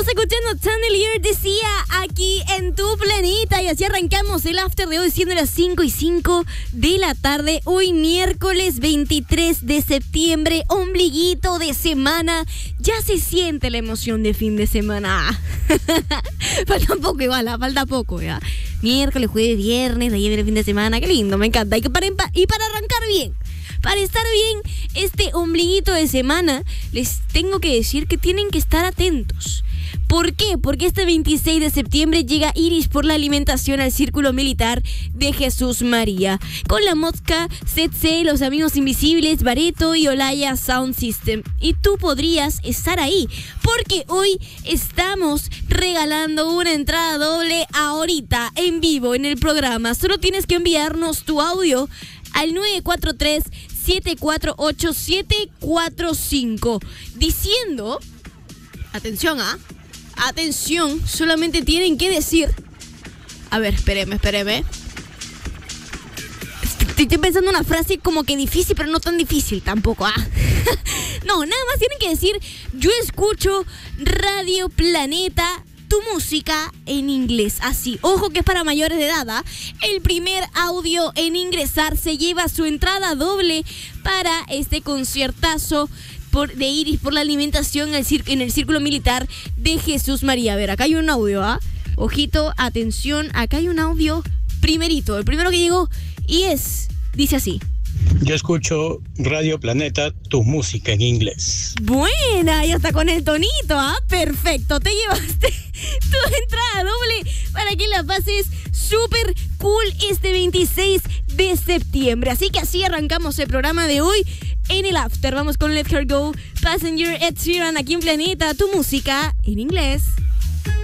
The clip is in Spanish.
escuchando Chandelier decía aquí en tu planeta y así arrancamos el after de hoy siendo las 5:05 de la tarde. Hoy miércoles 23 de septiembre, ombliguito de semana. Ya se siente la emoción de fin de semana. Falta poco igual, falta poco ya. Miércoles, jueves, viernes, ahí viene el fin de semana. Qué lindo, me encanta. Y para arrancar bien. Para estar bien este ombliguito de semana, les tengo que decir que tienen que estar atentos. ¿Por qué? Porque este 26 de septiembre llega Iris por la alimentación al Círculo Militar de Jesús María. Con la Mosca, Setse, Los Amigos Invisibles, Bareto y Olaya Sound System. Y tú podrías estar ahí, porque hoy estamos regalando una entrada doble ahorita, en vivo, en el programa. Solo tienes que enviarnos tu audio al 943-748-745 diciendo, atención, solamente tienen que decir, a ver, espéreme. Estoy pensando una frase como que difícil, pero no tan difícil tampoco, No, nada más tienen que decir, yo escucho Radio Planeta, tu música en inglés. Así, ojo que es para mayores de edad. El primer audio en ingresar se lleva su entrada doble para este conciertazo de Iris por la alimentación en el Círculo Militar de Jesús María. A ver, acá hay un audio, Ojito, atención, acá hay un audio primerito, el primero que llegó, y dice así. Yo escucho Radio Planeta, tu música en inglés. Buena, y hasta con el tonito, perfecto. Te llevaste tu entrada doble para que la pases súper cool este 26 de septiembre. Así que así arrancamos el programa de hoy en el after. Vamos con Let Her Go, Passenger, Ed Sheeran, aquí en Planeta, tu música en inglés.